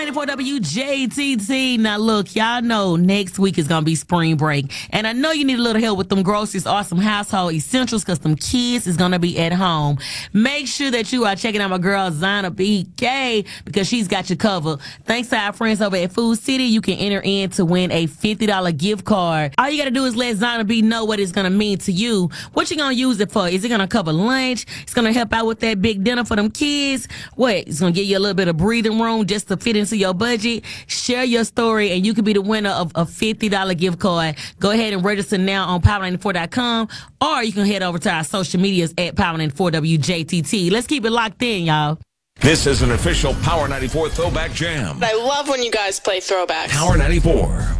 94 WJTT. Now, look, y'all know next week is going to be spring break. And I know you need a little help with them groceries or some household essentials because them kids is going to be at home. Make sure that you are checking out my girl, Zana BK, because she's got you covered. Thanks to our friends over at Food City, you can enter in to win a $50 gift card. All you got to do is let Zana B know what it's going to mean to you. What you going to use it for? Is it going to cover lunch? It's going to help out with that big dinner for them kids? What? It's going to give you a little bit of breathing room just to fit into your budget. Share your story and you could be the winner of a $50 gift card. Go ahead and register now on power94.com, or you can head over to our social medias at power94WJTT. Let's keep it locked in, y'all. This is an official Power 94 Throwback Jam. I love when you guys play throwbacks. Power 94.